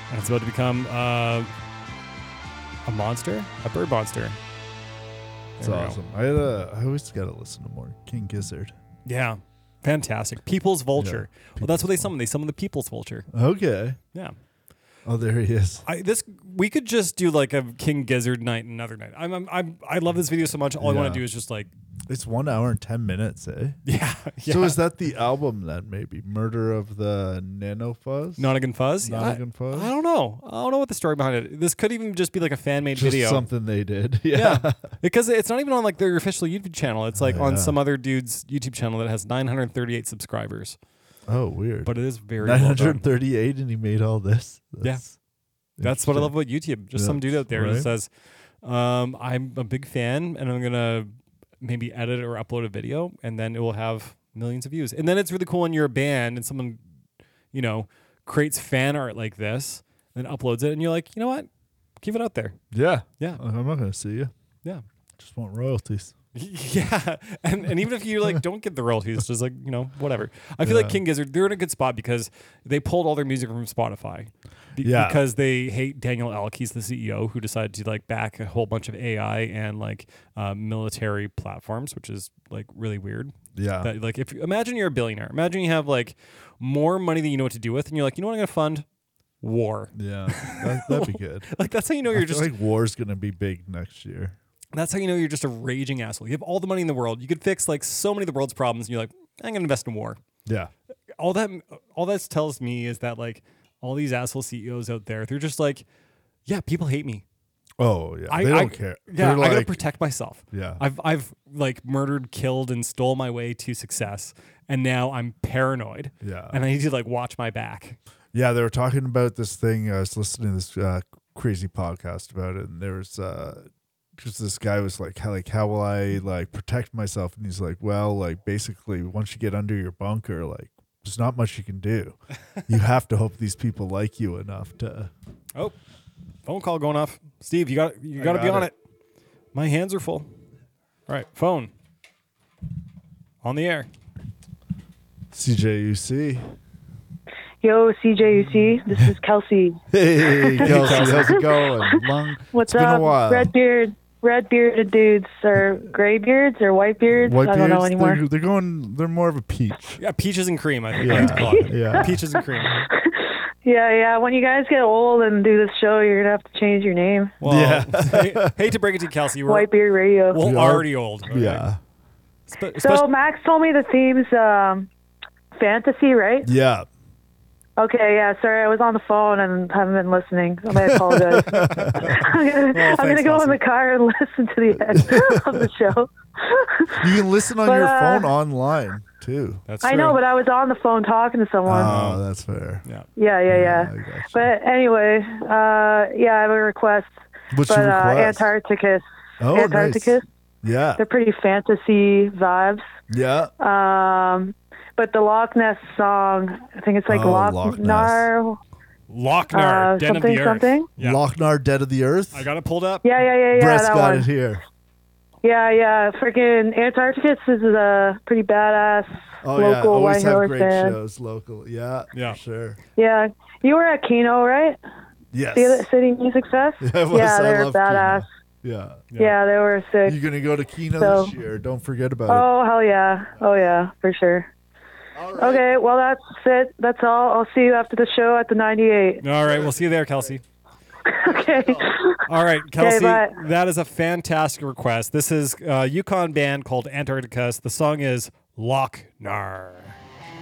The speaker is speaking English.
And it's about to become a monster, a bird monster. It's awesome. I always got to listen to more King Gizzard. Yeah. Fantastic. People's Vulture. Yeah, Well, that's what they summon. They summon the People's Vulture. Okay. Yeah. Oh, there he is. We could just do like a King Gizzard night another night. I love this video so much. All I want to do is just like. It's 1 hour and 10 minutes, eh? Yeah. So is that the album then? Maybe Murder of the Nano Fuzz? Nottingham Fuzz? Nottingham Fuzz? I don't know. I don't know what the story behind it. This could even just be like a fan made Just video. something they did. Yeah. Because it's not even on like their official YouTube channel. It's like on some other dude's YouTube channel that has 938 subscribers. Oh, weird. But it is very 938 and he made all this. That's what I love about YouTube. Just some dude out there that says, I'm a big fan and I'm going to maybe edit or upload a video and then it will have millions of views. And then it's really cool when you're a band and someone, creates fan art like this and uploads it and you're like, you know what? Keep it out there. Yeah. Yeah. I'm not going to see you. Yeah. Just want royalties. Yeah. And even if you don't get the royalties, just like, whatever. I feel like King Gizzard, they're in a good spot because they pulled all their music from Spotify. Because they hate Daniel Ek. He's the CEO who decided to back a whole bunch of AI and military platforms, which is really weird. Yeah. That, if imagine you're a billionaire. Imagine you have more money than you know what to do with, and you're like, you know what I'm gonna fund? War. Yeah. That'd be good. That's how you know you're just war's gonna be big next year. That's how you know you're just a raging asshole. You have all the money in the world. You could fix so many of the world's problems, and you're like, I'm gonna invest in war. Yeah. All that tells me is that all these asshole CEOs out there, they're just yeah, people hate me. Oh yeah, they don't care. Yeah, I gotta protect myself. Yeah, I've murdered, killed, and stole my way to success, and now I'm paranoid. Yeah, and I need to watch my back. Yeah, they were talking about this thing. I was listening to this crazy podcast about it, and there was just this guy was how will I protect myself? And he's like, well, basically once you get under your bunker, there's not much you can do. You have to hope these people like you enough to. Oh, phone call going off. Steve, you got to be on it. My hands are full. All right, phone. On the air. CJUC. Yo, CJUC. This is Kelsey. Hey, Kelsey. How's it going? What's it's up? Been a while. Red bearded dudes or gray beards or white beards. I don't know anymore. They're more of a peach. Yeah, peaches and cream. I think I like to call it. Yeah, peaches and cream. Yeah. When you guys get old and do this show, you're gonna have to change your name. Well, hate to break it to you, Kelsey. We're Whitebeard Radio. Well, already old. Okay? Yeah. So Max told me the theme's fantasy, right? Yeah. Okay, yeah, sorry, I was on the phone and haven't been listening. I apologize. I'm gonna go in the car and listen to the end of the show. You can listen on your phone online too. That's true. I know, but I was on the phone talking to someone. Oh, that's fair. Yeah. But anyway, I have a request. What's your request? Antarcticus. Oh, Antarcticus. Nice. Yeah. They're pretty fantasy vibes. Yeah. But the Loch Ness song, I think it's Loch Nar. Loch Nar, Dead of the Earth. Something. Yeah. Loch Nar, Dead of the Earth. I got it pulled up. Yeah. Brett's that got one. it here. Yeah. Freaking Antarcticus is a pretty badass local always have Whitehorse great band. shows local. Yeah. For sure. Yeah. You were at Kino, right? Yes. City Music Fest? Yeah, they were badass. Kino. Yeah, they were sick. You're going to go to Kino this year. Don't forget about it. Oh, hell yeah. Oh, yeah, for sure. All right. Okay, well, that's it. That's all. I'll see you after the show at the 98. All right, we'll see you there, Kelsey. Okay. All right, Kelsey, bye. that is a fantastic request. This is a Yukon band called Antarcticus. The song is Loch Nar.